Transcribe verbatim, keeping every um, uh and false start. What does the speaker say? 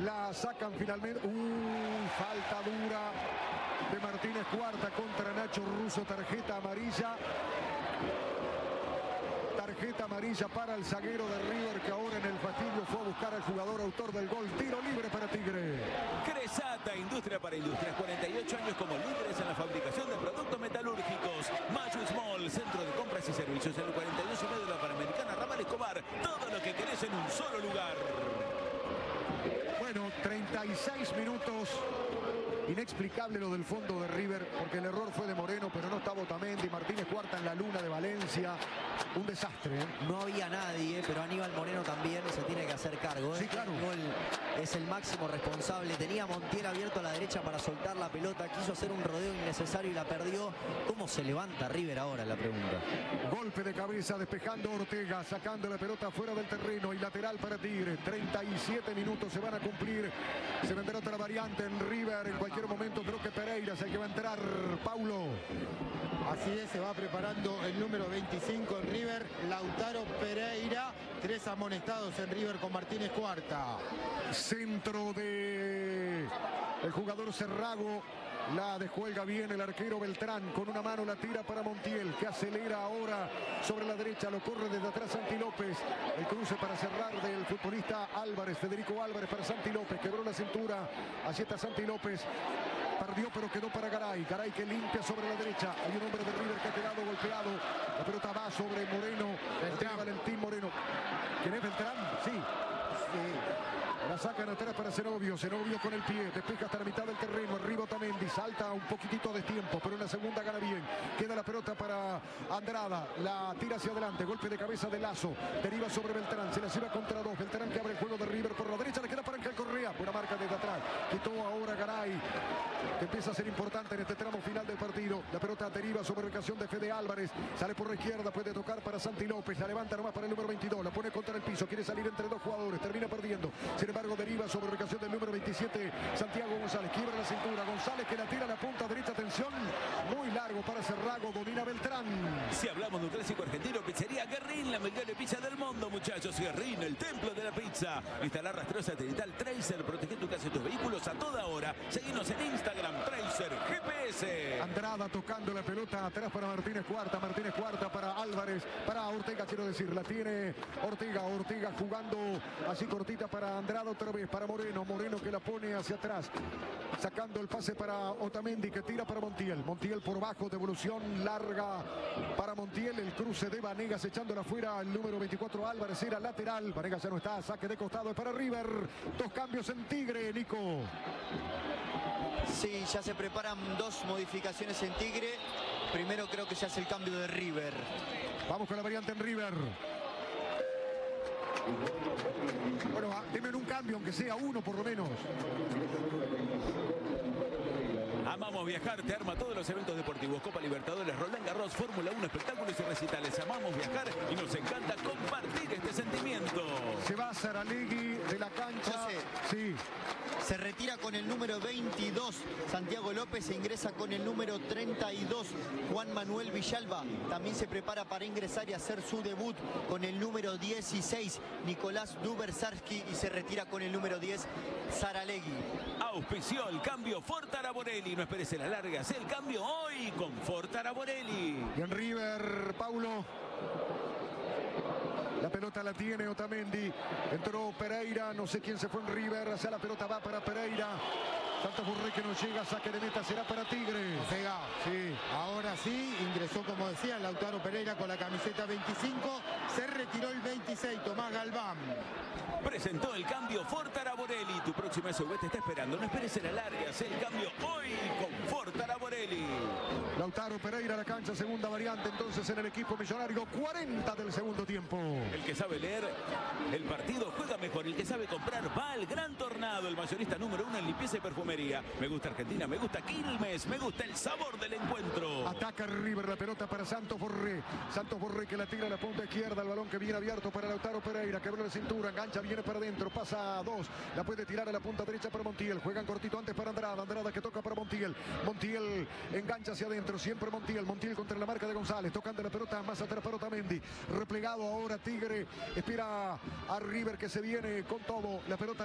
La sacan finalmente. Uh, falta dura de Martínez Cuarta contra Nacho Russo. Tarjeta amarilla. Tarjeta amarilla para el zaguero de River, que ahora en el fastidio fue a buscar al jugador autor del gol. Tiro libre para Tigre. Cresata, industria para industrias. cuarenta y ocho años como líderes en la fabricación de productos metalúrgicos. Mayu Small, centro de compras y servicios en el cuarenta y dos y medio de la Panamericana, Ramal Escobar. Todo lo que querés en un solo lugar. Bueno, treinta y seis minutos. Inexplicable lo del fondo de River, porque el error fue de Moreno, pero no está Otamendi. Martínez Cuarta en la luna de Valencia. Un desastre, ¿eh? No había nadie, pero Aníbal Moreno también se tiene que hacer cargo, ¿eh? Sí, claro. El gol es el máximo responsable. Tenía a Montiel abierto a la derecha para soltar la pelota. Quiso hacer un rodeo innecesario y la perdió. ¿Cómo se levanta River ahora? La pregunta. Golpe de cabeza, despejando Ortega, sacando la pelota fuera del terreno y lateral para Tigre. treinta y siete minutos se van a cumplir. Se vendrá otra variante en River. En cualquier momento creo que Pereira es el que va a entrar. Paulo. Así es, se va preparando el número veinticinco en River, Lautaro Pereira. Tres amonestados en River con Martínez Cuarta. Centro de el jugador Cerrago. La descuelga bien el arquero Beltrán. Con una mano la tira para Montiel, que acelera ahora sobre la derecha. Lo corre desde atrás Santi López. El cruce para cerrar del futbolista Álvarez. Federico Álvarez para Santi López. Quebró la cintura. Allí está Santi López. Perdió, pero quedó para Garay. Garay que limpia sobre la derecha. Hay un hombre de River que ha quedado golpeado. La pelota va sobre Moreno. Beltrán. Valentín Moreno. ¿Quién es Beltrán? Sí. Sí. La sacan atrás para Zenobio. Zenobio con el pie. Despeja hasta la mitad del terreno. Arriba Otamendi. Salta un poquitito de tiempo, pero en la segunda gana bien. Queda la pelota para Andrada. La tira hacia adelante. Golpe de cabeza de Lazo. Deriva sobre Beltrán. Se la lleva contra dos. Beltrán que abre el juego de River por la derecha. Le queda para Ángel Correa. Buena marca desde atrás. Quitó ahora Garay, que empieza a ser importante en este tramo final del partido. La pelota deriva sobre ocasión de Fede Álvarez. Sale por la izquierda. Puede tocar para Santi López. La levanta nomás para el número veintidós. La pone contra el piso. Quiere salir entre dos jugadores. Termina perdiendo. Sin embargo, deriva sobre ocasión del número veintisiete, Santiago González. Quiebra la cintura. González que la tira a la punta derecha. Atención. Muy largo para Cerrago. Domina Beltrán. Si hablamos de un clásico argentino, pizzería Guerrín, la mejor pizza del mundo, muchachos. Guerrín, el templo de la pizza. Instalar rastreo satelital Tracer. Protege tu casa y tus vehículos a toda hora. Seguinos en Instagram, Tracer G P S. Andrada tocando la pelota atrás para Martínez Cuarta. Martínez Cuarta para Álvarez. Para Ortega, quiero decir. La tiene Ortega. Ortega jugando así cortita para Andrada otra vez. Para Moreno. Moreno que la pone hacia atrás. Sacando el pase para Otamendi, que tira para Montiel. Montiel por bajo. Devolución larga para Montiel. El cruce de Vanegas echándola fuera. El número veinticuatro Álvarez era lateral. Vanegas ya no está. Saque de costado para River. Dos cambios en Tigre, Nico. Sí, ya se preparan dos modificaciones en Tigre. Primero creo que se hace el cambio de River. Vamos con la variante en River. Bueno, denme un cambio, aunque sea uno por lo menos. Amamos viajar, te arma todos los eventos deportivos. Copa Libertadores, Roland Garros, Fórmula uno, espectáculos y recitales. Amamos viajar y nos encanta compartir este sentimiento. Se va Saralegui de la cancha. José. Sí. Se retira con el número veintidós, Santiago López, e ingresa con el número treinta y dos, Juan Manuel Villalba. También se prepara para ingresar y hacer su debut con el número dieciséis, Nicolás Dubersarski, y se retira con el número diez, Saralegui. Auspició el cambio Ford Araborelli. No esperes la larga, haz el cambio hoy con Ford Araborelli. Y en River, Paulo. La pelota la tiene Otamendi. Entró Pereira. No sé quién se fue en River. Hacia la pelota va para Pereira. Santos Borré que no llega. Saque de meta será para Tigre. Pega. Sí. Ahora sí, ingresó como decía Lautaro Pereira con la camiseta veinticinco. Se retiró el veintiséis, Tomás Galván. Presentó el cambio Ford Araborelli. Tu próxima S U V te está esperando. No esperes la larga, haz el cambio hoy con Ford Araborelli. Lautaro Pereira a la cancha, segunda variante entonces en el equipo millonario. cuarenta del segundo tiempo. El que sabe leer el partido juega mejor. El que sabe comprar va al Gran Tornado. El mayorista número uno en limpieza y perfumería. Me gusta Argentina, me gusta Quilmes, me gusta el sabor del encuentro. Ataca River, la pelota para Santos Borré. Santos Borré que la tira a la punta izquierda. El balón que viene abierto para Lautaro Pereira. Quebró la cintura, engancha, viene para adentro. Pasa a dos. La puede tirar a la punta derecha para Montiel. Juegan cortito antes para Andrada. Andrada que toca para Montiel. Montiel engancha hacia adentro. Siempre Montiel. Montiel contra la marca de González. Tocando la pelota más atrás para Otamendi. Replegado ahora Tigre. Espera a River que se viene con todo. La pelota